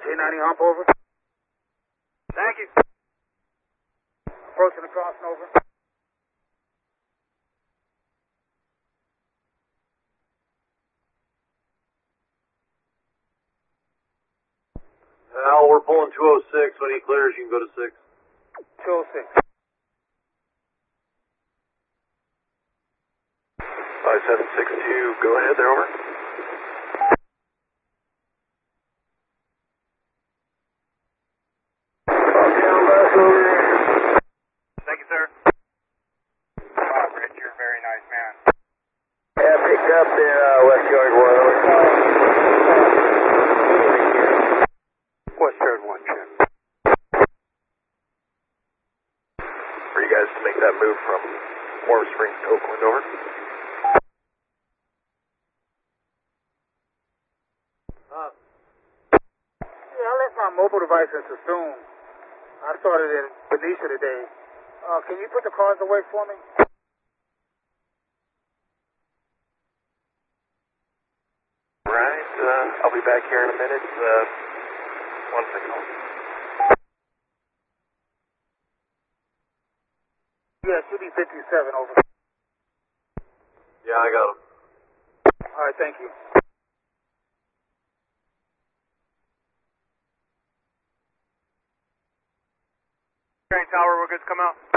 K90 hump over. Thank you. Approaching the crossing over. Al, we're pulling 206. When he clears, you can go to 6. 206. 5762, go ahead there, over. Thank you, sir. Rich, you're a very nice man. Yeah, picked up in West Yard 1. West Yard 1, check. For you guys to make that move from Warm Springs to Oakland, over. Yeah, I left my mobile device in Sassoon. I started in Benicia today. Can you put the cars away for me? Right, I'll be back here in a minute. One second. Yeah, it should be 57 over. Yeah, I got him. All right, thank you. Train tower, we're good to come out.